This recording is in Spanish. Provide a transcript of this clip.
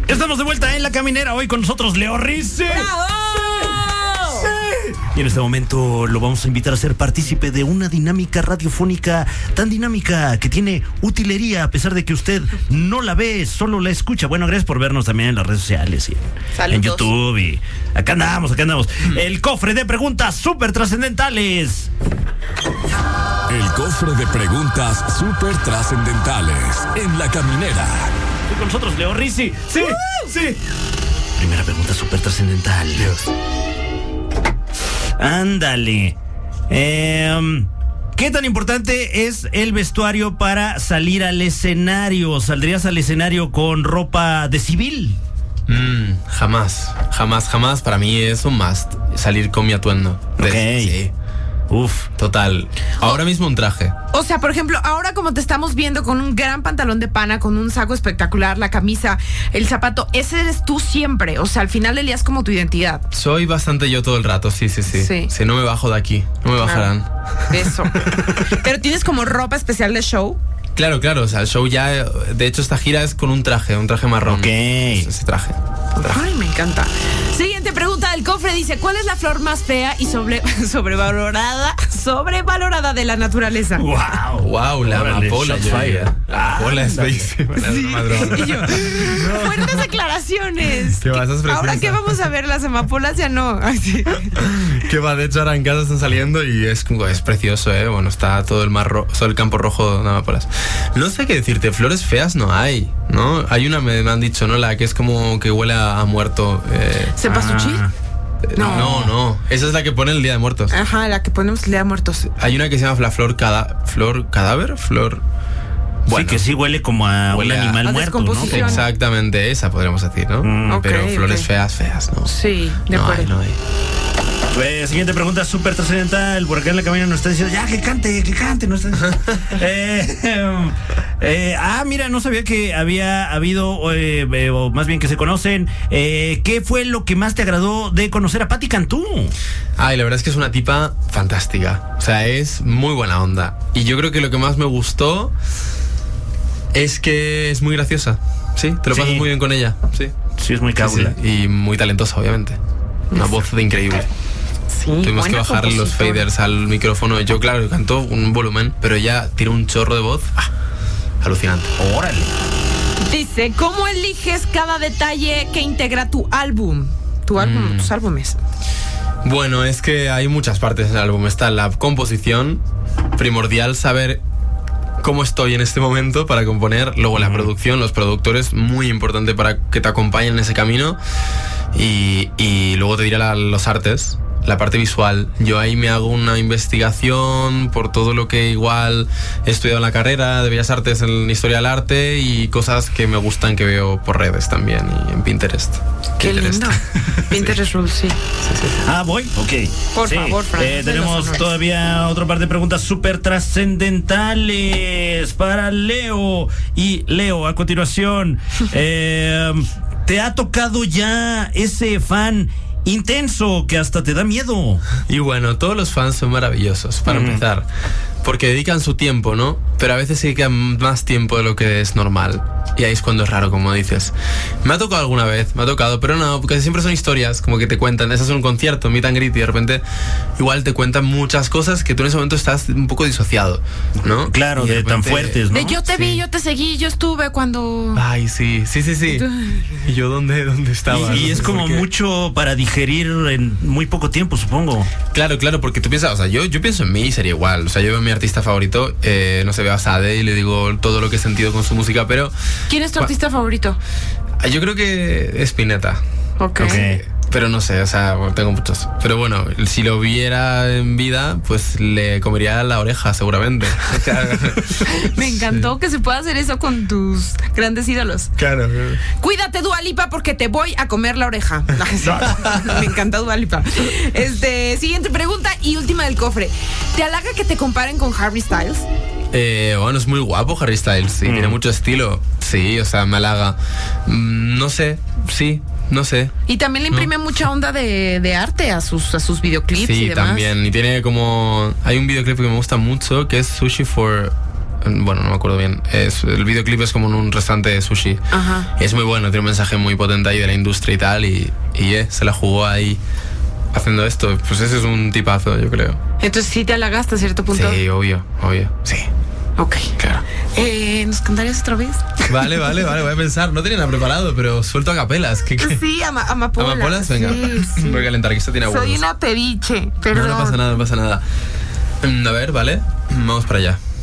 Estamos de vuelta en La Caminera, hoy con nosotros Leo Rizzi. ¡Bravo! Y en este momento lo vamos a invitar a ser partícipe de una dinámica radiofónica tan dinámica que tiene utilería a pesar de que usted no la ve, solo la escucha. Bueno, gracias por vernos también en las redes sociales y en YouTube. Y acá andamos. El cofre de preguntas súper trascendentales. El cofre de preguntas súper trascendentales en La Caminera. Estoy con nosotros Leo Rizzi. Sí. Primera pregunta súper trascendental. Ándale. ¿Qué tan importante es el vestuario para salir al escenario? ¿Saldrías al escenario con ropa de civil? Jamás. Para mí es un must salir con mi atuendo. Sí. Uf, total. Ahora mismo un traje. O sea, por ejemplo, ahora como te estamos viendo con un gran pantalón de pana, con un saco espectacular, la camisa, el zapato, ese eres tú siempre. O sea, al final del día es como tu identidad. Soy bastante yo todo el rato, sí. Si no me bajo de aquí, no me bajarán. Eso. Pero tienes como ropa especial de show. Claro, o sea, el show ya, de hecho esta gira es con un traje marrón. Ok. Ese traje. Ay, me encanta. Siguiente pregunta del cofre dice, ¿cuál es la flor más fea y sobrevalorada de la naturaleza? Wow, la amapola. La amapola es bellísima. Y yo, fuertes declaraciones. ¿Qué vas a expresar? Ahora que vamos a ver las amapolas ya no. Así. Que va, de hecho ahora en casa están saliendo y es precioso, Bueno, está todo el campo rojo de amapolas. No sé qué decirte, flores feas no hay, ¿no? Hay una, me han dicho, ¿no? La que es como que huele a muerto. ¿Cempasúchil? No. Esa es la que ponen el Día de Muertos. Ajá, la que ponemos el Día de Muertos. Hay una que se llama la flor cadáver. Bueno, sí, que sí huele como a un animal muerto, ¿no? Exactamente, esa podríamos decir, ¿no? Pero flores feas, ¿no? Sí, de acuerdo. No hay. Pues, siguiente pregunta súper trascendental. Por acá en La Caminera nos está diciendo, ya, que cante, no está diciendo. Mira, no sabía que había habido, o más bien que se conocen. ¿Qué fue lo que más te agradó de conocer a Patti Cantú? Ay, la verdad es que es una tipa fantástica. O sea, es muy buena onda. Y yo creo que lo que más me gustó es que es muy graciosa. Sí, te lo pasas muy bien con ella. Sí, es muy cábula. Sí. Y muy talentosa, obviamente. Una voz increíble. Sí, tuvimos que bajar los faders al micrófono. Yo, claro, canto un volumen, pero ella tiene un chorro de voz. Alucinante. Órale. Dice, ¿cómo eliges cada detalle que integra tu álbum? Tus álbumes. Bueno, es que hay muchas partes en el álbum. Está la composición, primordial saber cómo estoy en este momento para componer. Luego la producción, los productores, muy importante para que te acompañen en ese camino. Y luego te diré los artes, la parte visual. Yo ahí me hago una investigación por todo lo que igual he estudiado en la carrera de Bellas Artes, en Historia del Arte, y cosas que me gustan que veo por redes también y en Pinterest. Qué lindo. Pinterest Rules, sí. Voy. Ok. Por favor, Fran. Tenemos todavía otra parte de preguntas súper trascendentales para Leo. Y Leo, a continuación, ¿te ha tocado ya ese fan intenso que hasta te da miedo? Y bueno, todos los fans son maravillosos, para empezar, porque dedican su tiempo, ¿no? Pero a veces se dedican más tiempo de lo que es normal. Y ahí es cuando es raro, como dices. Me ha tocado alguna vez, pero no, porque siempre son historias como que te cuentan. Ese es un concierto, meet and greet, y de repente igual te cuentan muchas cosas que tú en ese momento estás un poco disociado, ¿no? Claro, de tan fuertes, ¿no? De yo te vi, yo te seguí, yo estuve cuando... Ay, sí. ¿Y yo dónde estaba? Y es como mucho para digerir en muy poco tiempo, supongo. Claro, porque tú piensas, o sea, yo pienso en mí y sería igual. O sea, yo veo a mi artista favorito, no sé, veo a Sade y le digo todo lo que he sentido con su música, pero... ¿Quién es tu artista favorito? Yo creo que es Spinetta. Ok. Pero no sé, o sea, tengo muchos. Pero bueno, si lo viera en vida, pues le comería la oreja, seguramente. Me encantó que se pueda hacer eso con tus grandes ídolos. Claro. Cuídate, Dua Lipa, porque te voy a comer la oreja. Me encanta Dua Lipa. Siguiente pregunta y última del cofre. ¿Te halaga que te comparen con Harry Styles? Bueno, es muy guapo Harry Styles, sí, tiene mucho estilo. Sí, o sea, me halaga. No sé, sí. No sé. Y también le imprime mucha onda de arte a sus videoclips y demás. Sí, también. Y tiene como... Hay un videoclip que me gusta mucho que es Sushi for bueno, no me acuerdo bien. El videoclip es como en un restaurante de sushi. Ajá. Es muy bueno, tiene un mensaje muy potente ahí de la industria y tal, y se la jugó ahí haciendo esto. Pues ese es un tipazo, yo creo. Entonces sí te halagaste a cierto punto. Sí, obvio, sí. Ok. Claro. ¿Nos cantarías otra vez? Vale, voy a pensar. No tenía nada preparado, pero suelto a capelas. Sí, amapolas. ¿Amapolas? Venga, sí. voy a calentar, que esto tiene agudos. Soy una pediche, perdón. No pasa nada. A ver, vale, vamos para allá.